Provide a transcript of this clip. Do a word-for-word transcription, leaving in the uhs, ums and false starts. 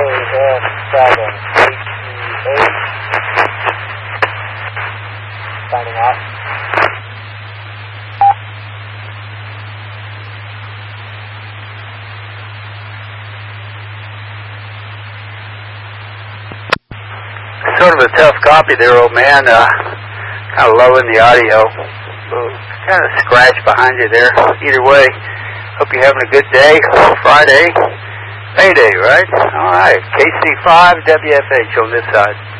M seven H E eight. Signing off. Sort of a tough copy there, old man. Uh, kind of low in the audio. Kind of scratch behind you there. Either way, hope you're having a good day. Friday, payday, right? All right. K C five W F H on this side.